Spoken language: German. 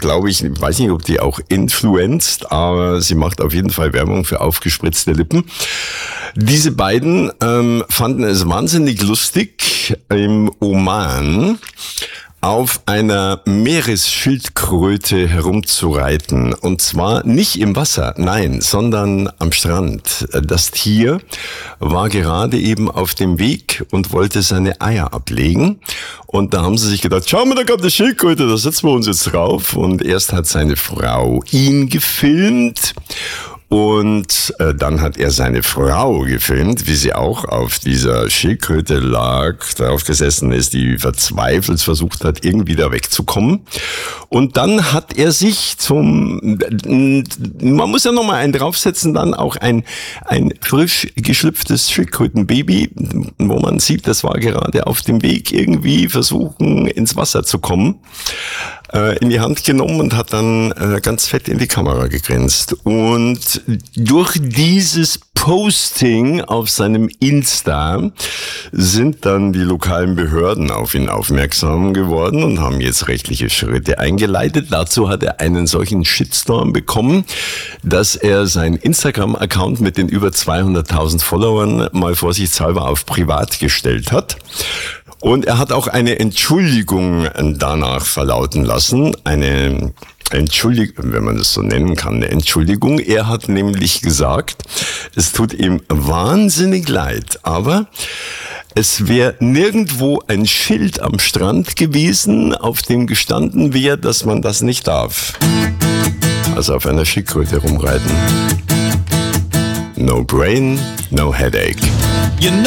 glaube ich, weiß nicht, ob die auch influenzt, aber sie macht auf jeden Fall Werbung für aufgespritzte Lippen. Diese beiden fanden es wahnsinnig lustig, im Oman auf einer Meeresschildkröte herumzureiten. Und zwar nicht im Wasser, nein, sondern am Strand. Das Tier war gerade eben auf dem Weg und wollte seine Eier ablegen. Und da haben sie sich gedacht, schau mal, da kommt eine Schildkröte, da setzen wir uns jetzt drauf. Und erst hat seine Frau ihn gefilmt. Und dann hat er seine Frau gefilmt, wie sie auch auf dieser Schildkröte lag, darauf gesessen ist, die verzweifelt versucht hat, irgendwie da wegzukommen. Und dann hat er sich man muss ja nochmal einen draufsetzen, dann auch ein frisch geschlüpftes Schildkrötenbaby, wo man sieht, das war gerade auf dem Weg irgendwie versuchen, ins Wasser zu kommen, in die Hand genommen und hat dann ganz fett in die Kamera gegrinst. Und durch dieses Posting auf seinem Insta sind dann die lokalen Behörden auf ihn aufmerksam geworden und haben jetzt rechtliche Schritte eingeleitet. Dazu hat er einen solchen Shitstorm bekommen, dass er seinen Instagram-Account mit den über 200.000 Followern mal vorsichtshalber auf privat gestellt hat. Und er hat auch eine Entschuldigung danach verlauten lassen, eine Entschuldigung, wenn man das so nennen kann, eine Entschuldigung. Er hat nämlich gesagt, es tut ihm wahnsinnig leid, aber es wäre nirgendwo ein Schild am Strand gewesen, auf dem gestanden wäre, dass man das nicht darf. Also auf einer Schildkröte rumreiten. No brain, no headache.